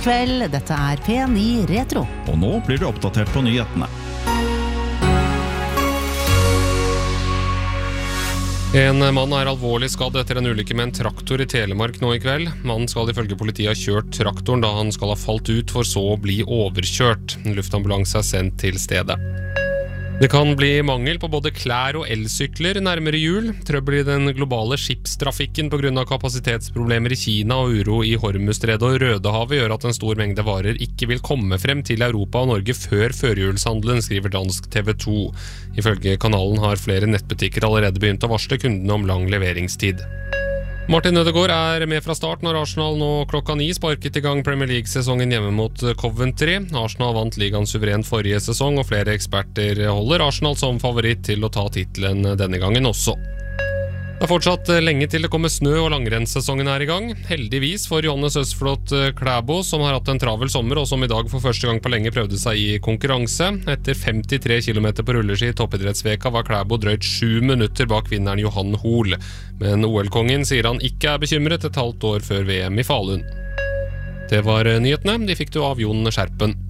God kveld, dette P9 Retro. Og nå blir du oppdatert på nyhetene. En mann alvorlig skadd etter en ulykke med en traktor I Telemark nå I kveld. Mannen skal ifølge politiet ha kjørt traktoren da han skal ha falt ut for så å bli overkjørt. En luftambulanse sendt til stedet. Det kan bli mangel på både klær og elsykler nærmere jul. Trøbbel I den globale skipstrafikken på grunn av kapasitetsproblemer I Kina og uro I Hormuzstredet og Rødehavet gjør at en stor mengde varer ikke vil komme frem til Europa og Norge før førjulshandelen, skriver dansk TV 2. Ifølge kanalen har flere nettbutikker allerede begynt å varsle kundene om lang leveringstid. Martin Ødegaard med fra start når Arsenal nå klokka 9 sparket I gang Premier League-sesongen hjemme mot Coventry. Arsenal vant ligaen suverent forrige sesong, og flere eksperter holder Arsenal som favoritt til å ta titlen denne gangen også. Det fortsatt lenge til det kommer snø, og langrennssesongen I gang. Heldigvis for Johannes Østflot Klæbo, som har hatt en travel sommer, og som I dag for første gang på lenge prøvde seg I konkurranse. Etter 53 kilometer på rulleski I toppidrettsveka var Klæbo drøyt 7 minutter bak vinneren Johan Hoel. Men OL-kongen sier han ikke bekymret et halvt år før VM I Falun. Det var nyhetene, de fikk du av Jon Skjerpen.